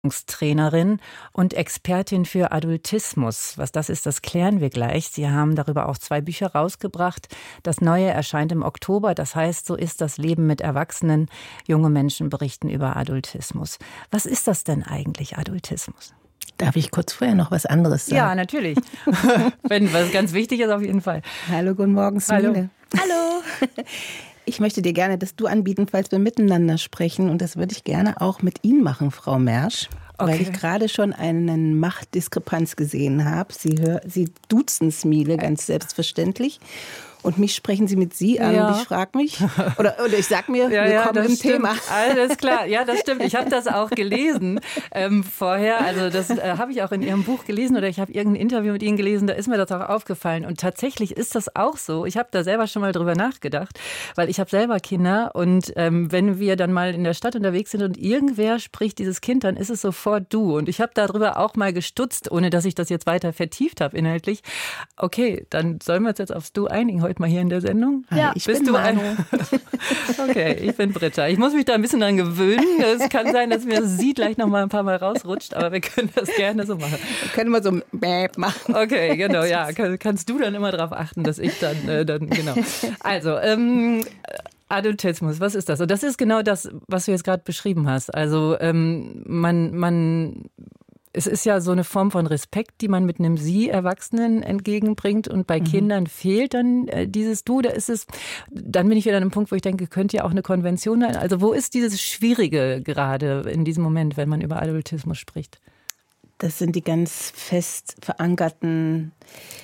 Trainerin und Expertin für Adultismus. Was das ist, das klären wir gleich. Sie haben darüber auch 2 Bücher rausgebracht. Das Neue erscheint im Oktober. Das heißt, so ist das Leben mit Erwachsenen. Junge Menschen berichten über Adultismus. Was ist das denn eigentlich, Adultismus? Darf ich kurz vorher noch was anderes sagen? Ja, natürlich. Wenn was ganz wichtig ist, auf jeden Fall. Hallo, guten Morgen, Smine. Hallo. Ich möchte dir gerne das Du anbieten, falls wir miteinander sprechen. Und das würde ich gerne auch mit Ihnen machen, Frau Mersch. Okay. Weil ich gerade schon eine Machtdiskrepanz gesehen habe. Sie duzen Smile ganz selbstverständlich. Und mich sprechen Sie mit Sie an und ich frage mich, oder ich sag mir, wir kommen im Thema. Alles klar, ja, das stimmt. Ich habe das auch gelesen vorher. Also das habe ich auch in Ihrem Buch gelesen oder ich habe irgendein Interview mit Ihnen gelesen, da ist mir das auch aufgefallen. Und tatsächlich ist das auch so. Ich habe da selber schon mal drüber nachgedacht, weil ich habe selber Kinder und wenn wir dann mal in der Stadt unterwegs sind und irgendwer spricht dieses Kind, dann ist es sofort du. Und ich habe darüber auch mal gestutzt, ohne dass ich das jetzt weiter vertieft habe inhaltlich. Okay, dann sollen wir uns jetzt aufs Du einigen heute mal hier in der Sendung? Ja, ich bin Manu. Okay, ich bin Britta. Ich muss mich da ein bisschen dran gewöhnen. Es kann sein, dass mir Sie gleich noch mal ein paar Mal rausrutscht, aber wir können das gerne so machen. Wir können mal so Bäb machen. Okay, genau, ja. Kannst du dann immer darauf achten, dass ich dann genau. Also, Adultismus, was ist das? Und das ist genau das, was du jetzt gerade beschrieben hast. Also, es ist ja so eine Form von Respekt, die man mit einem Sie Erwachsenen entgegenbringt und bei Kindern fehlt dann dieses Du, dann bin ich wieder an einem Punkt, wo ich denke, könnte ja auch eine Konvention sein. Also wo ist dieses Schwierige gerade in diesem Moment, wenn man über Adultismus spricht? Das sind die ganz fest verankerten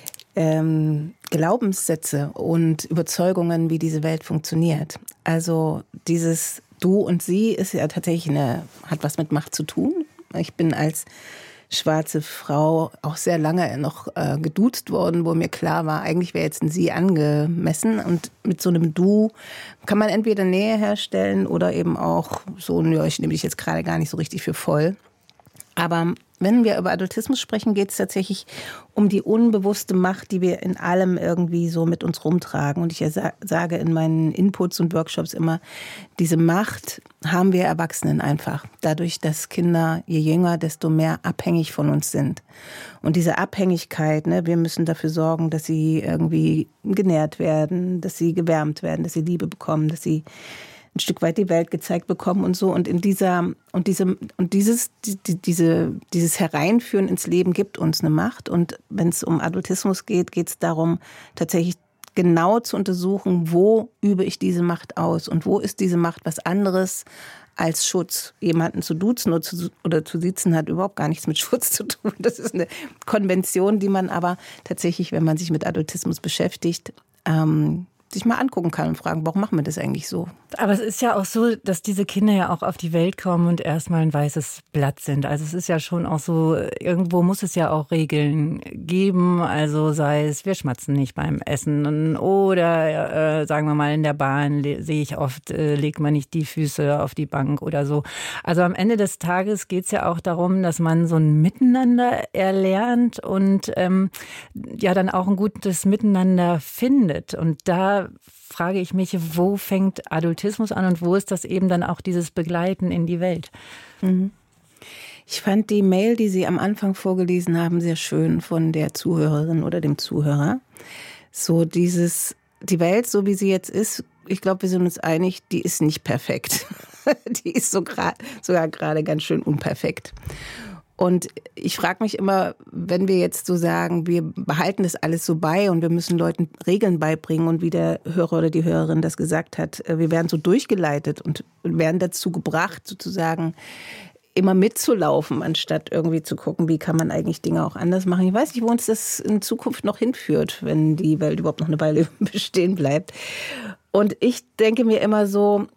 Glaubenssätze und Überzeugungen, wie diese Welt funktioniert. Also dieses Du und Sie ist ja tatsächlich hat was mit Macht zu tun. Ich bin als schwarze Frau auch sehr lange noch geduzt worden, wo mir klar war, eigentlich wäre jetzt ein Sie angemessen. Und mit so einem Du kann man entweder Nähe herstellen oder eben auch so, ich nehme dich jetzt gerade gar nicht so richtig für voll. Aber wenn wir über Adultismus sprechen, geht es tatsächlich um die unbewusste Macht, die wir in allem irgendwie so mit uns rumtragen. Und ich sage in meinen Inputs und Workshops immer, diese Macht haben wir Erwachsenen einfach. Dadurch, dass Kinder je jünger, desto mehr abhängig von uns sind. Und diese Abhängigkeit, wir müssen dafür sorgen, dass sie irgendwie genährt werden, dass sie gewärmt werden, dass sie Liebe bekommen, dass sie ein Stück weit die Welt gezeigt bekommen und so. Und dieses Hereinführen ins Leben gibt uns eine Macht. Und wenn es um Adultismus geht, geht es darum, tatsächlich genau zu untersuchen, wo übe ich diese Macht aus und wo ist diese Macht was anderes als Schutz. Jemanden zu duzen oder zu siezen hat überhaupt gar nichts mit Schutz zu tun. Das ist eine Konvention, die man aber tatsächlich, wenn man sich mit Adultismus beschäftigt, sich mal angucken kann und fragen, warum machen wir das eigentlich so? Aber es ist ja auch so, dass diese Kinder ja auch auf die Welt kommen und erstmal ein weißes Blatt sind. Also es ist ja schon auch so, irgendwo muss es ja auch Regeln geben. Also sei es, wir schmatzen nicht beim Essen oder sagen wir mal in der Bahn sehe ich oft, legt man nicht die Füße auf die Bank oder so. Also am Ende des Tages geht es ja auch darum, dass man so ein Miteinander erlernt und ja dann auch ein gutes Miteinander findet. Und da frage ich mich, wo fängt Adultismus an und wo ist das eben dann auch dieses Begleiten in die Welt? Ich fand die Mail, die Sie am Anfang vorgelesen haben, sehr schön von der Zuhörerin oder dem Zuhörer. So die Welt, so wie sie jetzt ist, ich glaube, wir sind uns einig, die ist nicht perfekt. Die ist sogar gerade ganz schön unperfekt. Und ich frage mich immer, wenn wir jetzt so sagen, wir behalten das alles so bei und wir müssen Leuten Regeln beibringen und wie der Hörer oder die Hörerin das gesagt hat, wir werden so durchgeleitet und werden dazu gebracht, sozusagen immer mitzulaufen, anstatt irgendwie zu gucken, wie kann man eigentlich Dinge auch anders machen. Ich weiß nicht, wo uns das in Zukunft noch hinführt, wenn die Welt überhaupt noch eine Weile bestehen bleibt. Und ich denke mir immer so,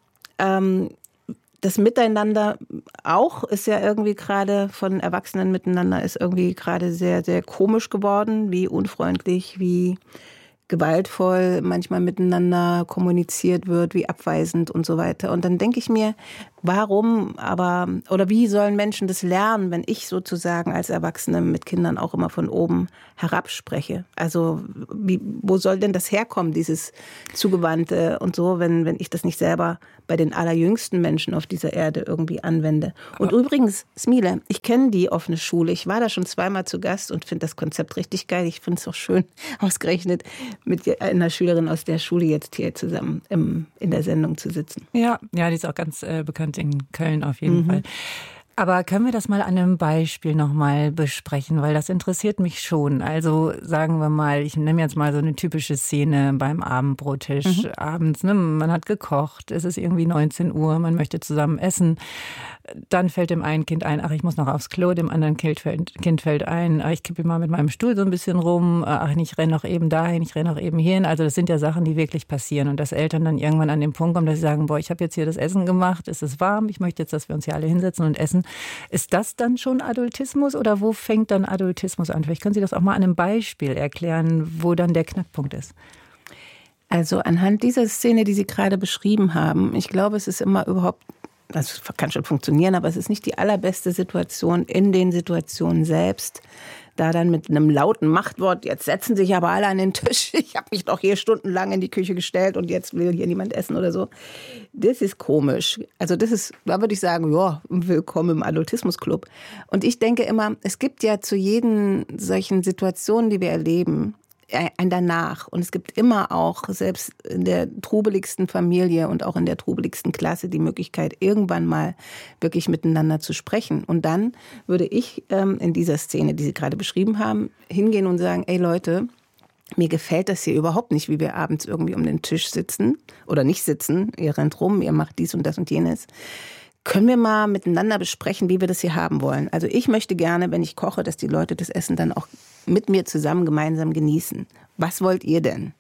das Miteinander auch ist ja irgendwie gerade von Erwachsenen miteinander ist irgendwie gerade sehr, sehr komisch geworden, wie unfreundlich, wie gewaltvoll manchmal miteinander kommuniziert wird, wie abweisend und so weiter. Und dann denke ich mir, Warum aber, oder wie sollen Menschen das lernen, wenn ich sozusagen als Erwachsene mit Kindern auch immer von oben herab spreche? Also wo soll denn das herkommen, dieses Zugewandte und so, wenn ich das nicht selber bei den allerjüngsten Menschen auf dieser Erde irgendwie anwende? Und übrigens, Smile, ich kenne die offene Schule. Ich war da schon zweimal zu Gast und finde das Konzept richtig geil. Ich finde es auch schön, ausgerechnet mit einer Schülerin aus der Schule jetzt hier zusammen in der Sendung zu sitzen. Ja, die ist auch ganz bekannt in Köln auf jeden Fall. Aber können wir das mal an einem Beispiel nochmal besprechen, weil das interessiert mich schon. Also sagen wir mal, ich nehme jetzt mal so eine typische Szene beim Abendbrottisch abends. Ne? Man hat gekocht, es ist irgendwie 19 Uhr, man möchte zusammen essen. Dann fällt dem einen Kind ein, ach, ich muss noch aufs Klo, dem anderen Kind fällt ein, ach, ich kippe mal mit meinem Stuhl so ein bisschen rum, ach, ich renne noch eben dahin, ich renne noch eben hierhin. Also das sind ja Sachen, die wirklich passieren und dass Eltern dann irgendwann an den Punkt kommen, dass sie sagen, boah, ich habe jetzt hier das Essen gemacht, es ist warm, ich möchte jetzt, dass wir uns hier alle hinsetzen und essen. Ist das dann schon Adultismus oder wo fängt dann Adultismus an? Vielleicht können Sie das auch mal an einem Beispiel erklären, wo dann der Knackpunkt ist. Also anhand dieser Szene, die Sie gerade beschrieben haben, ich glaube, es ist immer überhaupt, das kann schon funktionieren, aber es ist nicht die allerbeste Situation in den Situationen selbst, da dann mit einem lauten Machtwort, jetzt setzen sich aber alle an den Tisch, ich habe mich doch hier stundenlang in die Küche gestellt und jetzt will hier niemand essen oder so. Das ist komisch. Also da würde ich sagen, ja, willkommen im Adultismus-Club. Und ich denke immer, es gibt ja zu jeden solchen Situationen, die wir erleben, ein Danach. Und es gibt immer auch, selbst in der trubeligsten Familie und auch in der trubeligsten Klasse, die Möglichkeit, irgendwann mal wirklich miteinander zu sprechen. Und dann würde ich in dieser Szene, die Sie gerade beschrieben haben, hingehen und sagen, ey Leute, mir gefällt das hier überhaupt nicht, wie wir abends irgendwie um den Tisch sitzen oder nicht sitzen. Ihr rennt rum, ihr macht dies und das und jenes. Können wir mal miteinander besprechen, wie wir das hier haben wollen? Also ich möchte gerne, wenn ich koche, dass die Leute das Essen dann auch mit mir zusammen gemeinsam genießen. Was wollt ihr denn?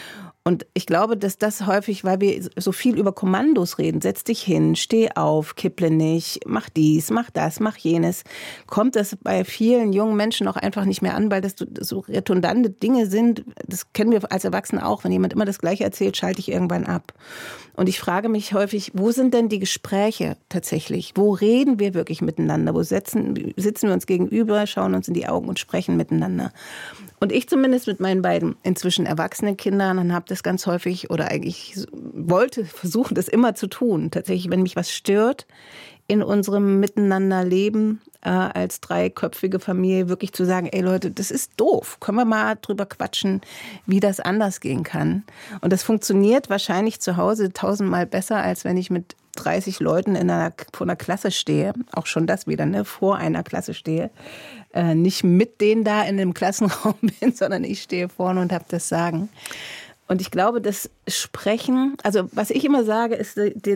Und ich glaube, dass das häufig, weil wir so viel über Kommandos reden, setz dich hin, steh auf, kipple nicht, mach dies, mach das, mach jenes, kommt das bei vielen jungen Menschen auch einfach nicht mehr an, weil das so redundante Dinge sind. Das kennen wir als Erwachsene auch. Wenn jemand immer das Gleiche erzählt, schalte ich irgendwann ab. Und ich frage mich häufig, wo sind denn die Gespräche tatsächlich? Wo reden wir wirklich miteinander? Wo sitzen wir uns gegenüber, schauen uns in die Augen und sprechen miteinander? Und ich zumindest mit meinen beiden inzwischen erwachsenen Kindern und habe das ganz häufig oder eigentlich wollte versuchen, das immer zu tun. Tatsächlich, wenn mich was stört in unserem Miteinanderleben als dreiköpfige Familie, wirklich zu sagen, ey Leute, das ist doof. Können wir mal drüber quatschen, wie das anders gehen kann? Und das funktioniert wahrscheinlich zu Hause 1000-mal besser, als wenn ich mit 30 Leuten vor einer Klasse stehe. Auch schon das wieder, ne? Vor einer Klasse stehe. Nicht mit denen da in dem Klassenraum bin, sondern ich stehe vorne und habe das Sagen. Und ich glaube, das Sprechen, also was ich immer sage, ist,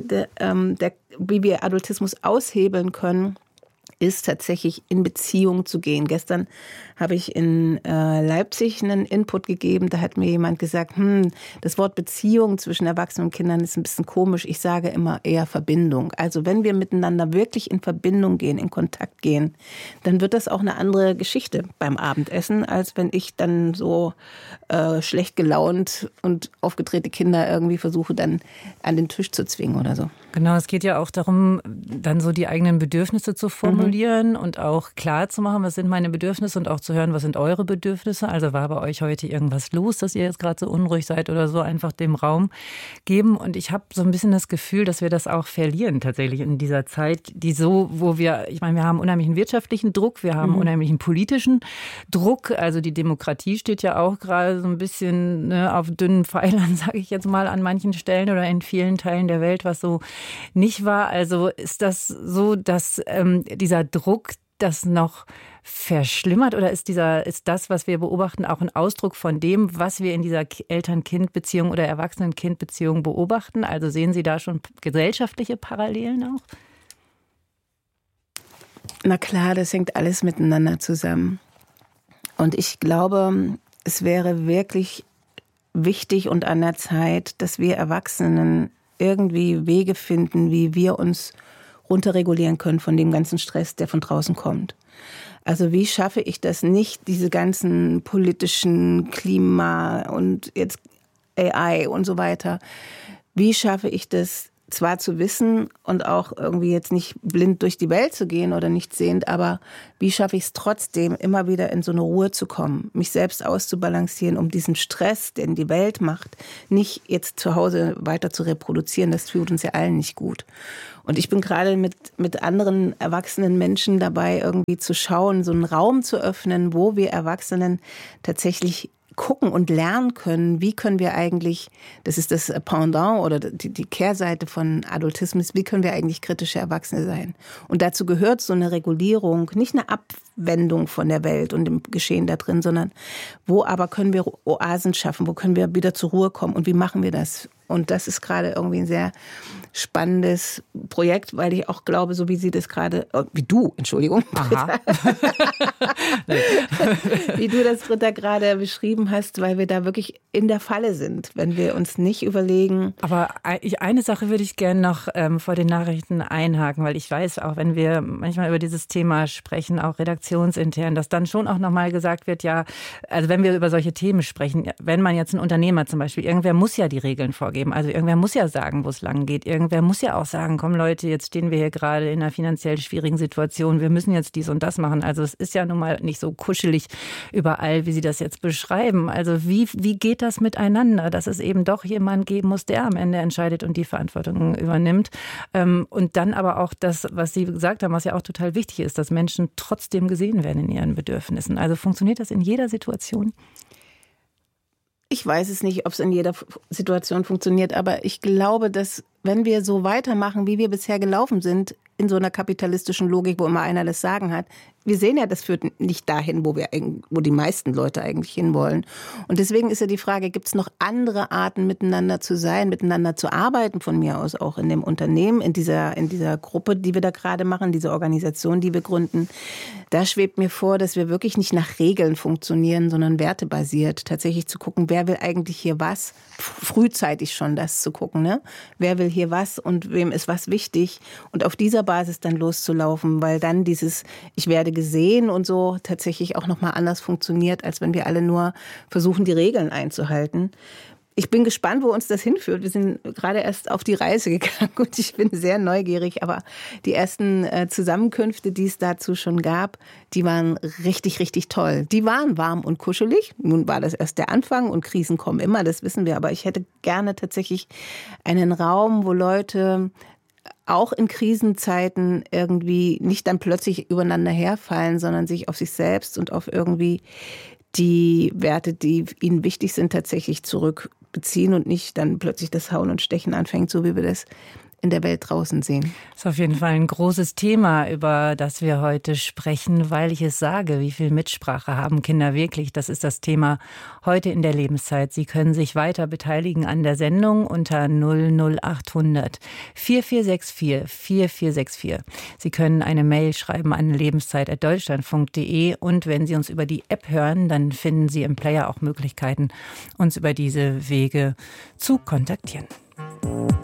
wie wir Adultismus aushebeln können, ist tatsächlich in Beziehung zu gehen. Gestern habe ich in Leipzig einen Input gegeben, da hat mir jemand gesagt, das Wort Beziehung zwischen Erwachsenen und Kindern ist ein bisschen komisch. Ich sage immer eher Verbindung. Also wenn wir miteinander wirklich in Verbindung gehen, in Kontakt gehen, dann wird das auch eine andere Geschichte beim Abendessen, als wenn ich dann so schlecht gelaunt und aufgedrehte Kinder irgendwie versuche, dann an den Tisch zu zwingen oder so. Genau, es geht ja auch darum, dann so die eigenen Bedürfnisse zu formulieren und auch klar zu machen, was sind meine Bedürfnisse und auch zu hören, was sind eure Bedürfnisse. Also war bei euch heute irgendwas los, dass ihr jetzt gerade so unruhig seid oder so, einfach dem Raum geben. Und ich habe so ein bisschen das Gefühl, dass wir das auch verlieren tatsächlich in dieser Zeit, wo wir haben unheimlichen wirtschaftlichen Druck, wir haben unheimlichen politischen Druck. Also die Demokratie steht ja auch gerade so ein bisschen auf dünnen Pfeilern, sage ich jetzt mal, an manchen Stellen oder in vielen Teilen der Welt, was so nicht wahr? Also ist das so, dass dieser Druck das noch verschlimmert oder ist das, was wir beobachten, auch ein Ausdruck von dem, was wir in dieser Eltern-Kind-Beziehung oder Erwachsenen-Kind-Beziehung beobachten? Also sehen Sie da schon gesellschaftliche Parallelen auch? Na klar, das hängt alles miteinander zusammen. Und ich glaube, es wäre wirklich wichtig und an der Zeit, dass wir Erwachsenen irgendwie Wege finden, wie wir uns runterregulieren können von dem ganzen Stress, der von draußen kommt. Also wie schaffe ich das nicht, diese ganzen politischen Klima und jetzt AI und so weiter, wie schaffe ich das, zwar zu wissen und auch irgendwie jetzt nicht blind durch die Welt zu gehen oder nicht sehend, aber wie schaffe ich es trotzdem, immer wieder in so eine Ruhe zu kommen, mich selbst auszubalancieren, um diesen Stress, den die Welt macht, nicht jetzt zu Hause weiter zu reproduzieren. Das tut uns ja allen nicht gut. Und ich bin gerade mit anderen erwachsenen Menschen dabei, irgendwie zu schauen, so einen Raum zu öffnen, wo wir Erwachsenen tatsächlich gucken und lernen können, wie können wir eigentlich, das ist das Pendant oder die Kehrseite von Adultismus, wie können wir eigentlich kritische Erwachsene sein? Und dazu gehört so eine Regulierung, nicht eine Abwendung von der Welt und dem Geschehen da drin, sondern wo aber können wir Oasen schaffen, wo können wir wieder zur Ruhe kommen und wie machen wir das? Und das ist gerade irgendwie ein sehr spannendes Projekt, weil ich auch glaube, so wie Sie das gerade, wie du, Entschuldigung, Britta, wie du das, Britta, gerade beschrieben hast, weil wir da wirklich in der Falle sind, wenn wir uns nicht überlegen. Aber eine Sache würde ich gerne noch vor den Nachrichten einhaken, weil ich weiß, auch wenn wir manchmal über dieses Thema sprechen, auch redaktionsintern, dass dann schon auch nochmal gesagt wird, ja, also wenn wir über solche Themen sprechen, wenn man jetzt ein Unternehmer zum Beispiel, irgendwer muss ja die Regeln vorgeben. Also irgendwer muss ja sagen, wo es lang geht. Irgendwer muss ja auch sagen, komm Leute, jetzt stehen wir hier gerade in einer finanziell schwierigen Situation. Wir müssen jetzt dies und das machen. Also es ist ja nun mal nicht so kuschelig überall, wie Sie das jetzt beschreiben. Also wie geht das miteinander, dass es eben doch jemand geben muss, der am Ende entscheidet und die Verantwortung übernimmt. Und dann aber auch das, was Sie gesagt haben, was ja auch total wichtig ist, dass Menschen trotzdem gesehen werden in ihren Bedürfnissen. Also funktioniert das in jeder Situation? Ich weiß es nicht, ob es in jeder Situation funktioniert, aber ich glaube, dass wenn wir so weitermachen, wie wir bisher gelaufen sind, in so einer kapitalistischen Logik, wo immer einer das Sagen hat, wir sehen ja, das führt nicht dahin, wo die meisten Leute eigentlich hinwollen. Und deswegen ist ja die Frage, gibt es noch andere Arten, miteinander zu sein, miteinander zu arbeiten, von mir aus auch in dem Unternehmen, in dieser Gruppe, die wir da gerade machen, diese Organisation, die wir gründen. Da schwebt mir vor, dass wir wirklich nicht nach Regeln funktionieren, sondern wertebasiert. Tatsächlich zu gucken, wer will eigentlich hier was, frühzeitig schon das zu gucken, ne? Wer will hier was und wem ist was wichtig? Und auf dieser Basis dann loszulaufen, weil dann dieses Ich werde gesehen und so tatsächlich auch nochmal anders funktioniert, als wenn wir alle nur versuchen, die Regeln einzuhalten. Ich bin gespannt, wo uns das hinführt. Wir sind gerade erst auf die Reise gegangen und ich bin sehr neugierig. Aber die ersten Zusammenkünfte, die es dazu schon gab, die waren richtig, richtig toll. Die waren warm und kuschelig. Nun war das erst der Anfang und Krisen kommen immer, das wissen wir. Aber ich hätte gerne tatsächlich einen Raum, wo Leute auch in Krisenzeiten irgendwie nicht dann plötzlich übereinander herfallen, sondern sich auf sich selbst und auf irgendwie die Werte, die ihnen wichtig sind, tatsächlich zurückbeziehen und nicht dann plötzlich das Hauen und Stechen anfängt, so wie wir das in der Welt draußen sehen. Das ist auf jeden Fall ein großes Thema, über das wir heute sprechen, weil ich es sage, wie viel Mitsprache haben Kinder wirklich? Das ist das Thema heute in der Lebenszeit. Sie können sich weiter beteiligen an der Sendung unter 00800 4464 4464. Sie können eine Mail schreiben an lebenszeit@deutschlandfunk.de und wenn Sie uns über die App hören, dann finden Sie im Player auch Möglichkeiten, uns über diese Wege zu kontaktieren.